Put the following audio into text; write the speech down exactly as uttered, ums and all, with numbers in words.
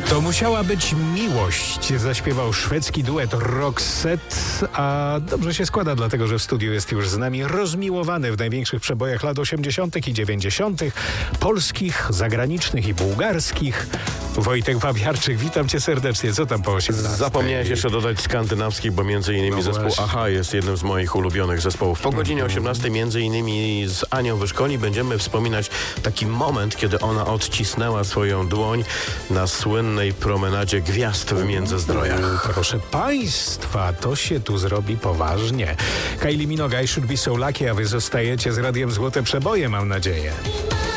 To musiała być miłość, zaśpiewał szwedzki duet Roxette, a dobrze się składa, dlatego że w studiu jest już z nami rozmiłowany w największych przebojach lat osiemdziesiątych i dziewięćdziesiątych, polskich, zagranicznych i bułgarskich. Wojtek Babiarczyk, witam cię serdecznie. Co tam po osiemnastej? Zapomniałeś jeszcze dodać skandynawskich, bo między innymi No zespół właśnie. Aha jest jednym z moich ulubionych zespołów. Po godzinie osiemnastej między innymi z Anią Wyszkoni będziemy wspominać taki moment, kiedy ona odcisnęła swoją dłoń na słynnej promenadzie gwiazd w Międzyzdrojach. Proszę państwa, to się tu zrobi poważnie. Kylie Minogue, I Should Be So Lucky, a wy zostajecie z Radiem Złote Przeboje, mam nadzieję.